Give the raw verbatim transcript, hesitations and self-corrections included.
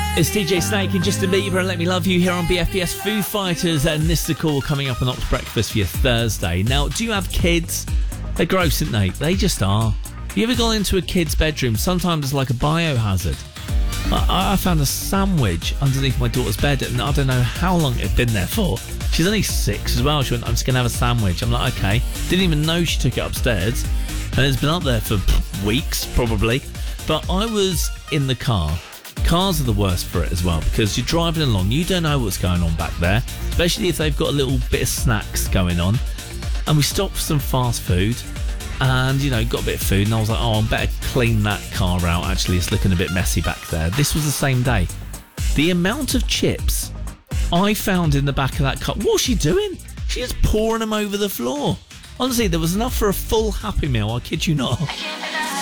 It's D J Snake and Justin Bieber and Let Me Love You here on B F B S. Foo Fighters and Nistical coming up on Ox Breakfast for your Thursday. Now, do you have kids? They're gross, aren't they? They just are. Have you ever gone into a kid's bedroom? Sometimes it's like a biohazard. I, I found a sandwich underneath my daughter's bed and I don't know how long it had been there for. She's only six as well. She went, I'm just going to have a sandwich. I'm like, okay. Didn't even know she took it upstairs. And it's been up there for weeks, probably. But I was in the car. Cars are the worst for it as well because you're driving along, you don't know what's going on back there, especially if they've got a little bit of snacks going on. And we stopped for some fast food and, you know, got a bit of food and I was like, oh, I better clean that car out. Actually, it's looking a bit messy back there. This was the same day. The amount of chips I found in the back of that car, what was she doing? She was pouring them over the floor. Honestly, there was enough for a full Happy Meal, I kid you not.